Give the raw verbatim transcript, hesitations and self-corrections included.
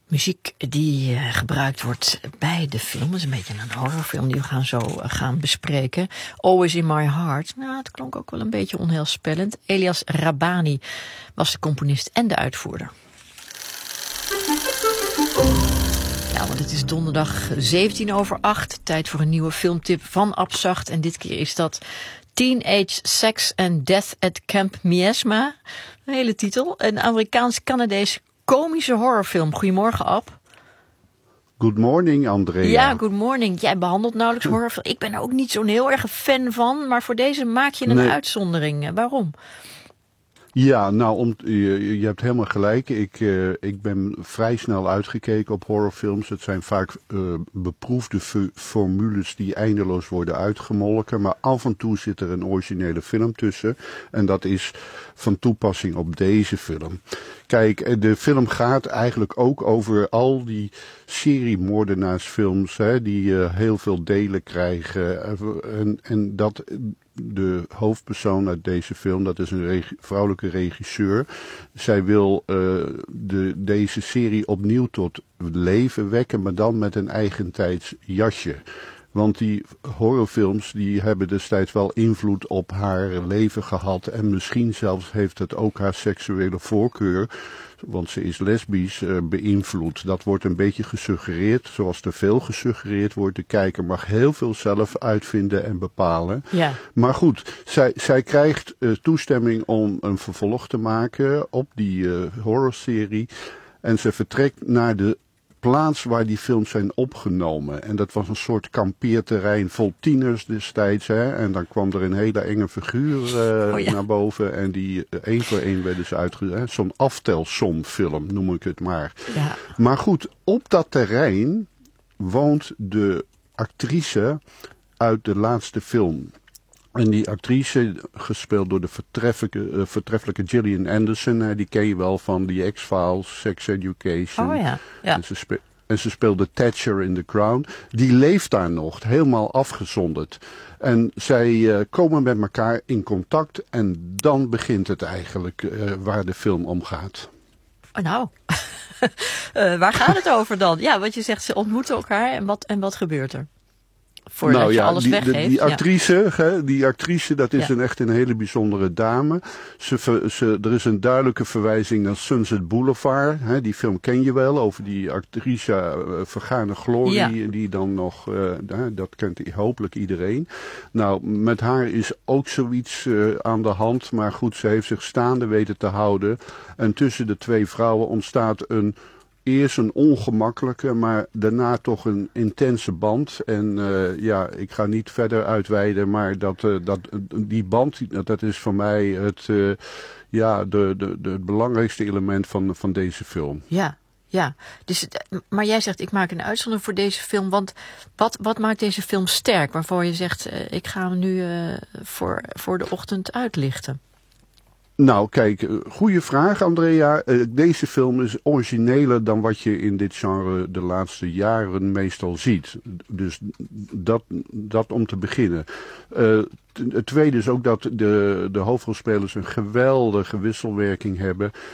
Muziek die uh, gebruikt wordt bij de film. Dat is een beetje een horrorfilm die we gaan zo uh, gaan bespreken. Always in my heart. Nou, het klonk ook wel een beetje onheilspellend. Elias Rabani was de componist en de uitvoerder. Ja, want het is donderdag zeventien over acht. Tijd voor een nieuwe filmtip van Abzacht. En dit keer is dat Teenage Sex and Death at Camp Miasma. Een hele titel. Een Amerikaans-Canadees komische horrorfilm. Goedemorgen, Ab. Good morning, Andrea. Ja, good morning. Jij behandelt nauwelijks horrorfilm. Ik ben er ook niet zo'n heel erg fan van, maar voor deze maak je een nee. uitzondering. Waarom? Ja, nou, om, je, je hebt helemaal gelijk. Ik, uh, ik ben vrij snel uitgekeken op horrorfilms. Het zijn vaak uh, beproefde f- formules die eindeloos worden uitgemolken. Maar af en toe zit er een originele film tussen. En dat is van toepassing op deze film. Kijk, de film gaat eigenlijk ook over al die seriemoordenaarsfilms, hè, die uh, heel veel delen krijgen. En, en dat de hoofdpersoon uit deze film, dat is een regi- vrouwelijke regisseur. Zij wil uh, de, deze serie opnieuw tot leven wekken, maar dan met een eigentijds jasje. Want die horrorfilms die hebben destijds wel invloed op haar leven gehad. En misschien zelfs heeft het ook haar seksuele voorkeur, want ze is lesbisch, uh, beïnvloed. Dat wordt een beetje gesuggereerd, zoals er veel gesuggereerd wordt. De kijker mag heel veel zelf uitvinden en bepalen. Ja. Maar goed, zij, zij krijgt uh, toestemming om een vervolg te maken op die uh, horrorserie. En ze vertrekt naar de plaats waar die films zijn opgenomen. En dat was een soort kampeerterrein vol tieners destijds. Hè? En dan kwam er een hele enge figuur uh, oh ja. naar boven. En die uh, één voor één werden ze uitgezet. Zo'n aftelsomfilm noem ik het maar. Ja. Maar goed, op dat terrein woont de actrice uit de laatste film. En die actrice, gespeeld door de vertreffelijke, uh, vertreffelijke Gillian Anderson, uh, die ken je wel van The X-Files, Sex Education. Oh ja, ja. En, ze spe- en ze speelde Thatcher in The Crown. Die leeft daar nog, helemaal afgezonderd. En zij uh, komen met elkaar in contact en dan begint het eigenlijk uh, waar de film om gaat. Oh, nou, uh, waar gaat het over dan? Ja, wat je zegt, ze ontmoeten elkaar en wat, en wat gebeurt er? Voordat nou ja, je alles die, weggeeft. De, die actrice, ja. hè, die actrice, dat is ja. een echt een hele bijzondere dame. Ze, ze, er is een duidelijke verwijzing naar Sunset Boulevard. Hè, die film ken je wel, over die actrice uh, Vergane Glorie, ja. die dan nog, uh, dat kent hopelijk iedereen. Nou, met haar is ook zoiets uh, aan de hand, maar goed, ze heeft zich staande weten te houden. En tussen de twee vrouwen ontstaat een eerst een ongemakkelijke, maar daarna toch een intense band. En uh, ja, ik ga niet verder uitweiden, maar dat, uh, dat, die band, dat is voor mij het, uh, ja, de, de, de, het belangrijkste element van, van deze film. Ja, ja. Dus, maar jij zegt, ik maak een uitzondering voor deze film, want wat, wat maakt deze film sterk? Waarvoor je zegt, uh, ik ga hem nu uh, voor, voor de ochtend uitlichten. Nou, kijk, goede vraag, Andrea. Uh, deze film is origineler dan wat je in dit genre de laatste jaren meestal ziet. Dus dat, dat om te beginnen. Uh, Het tweede is ook dat de, de hoofdrolspelers een geweldige wisselwerking hebben.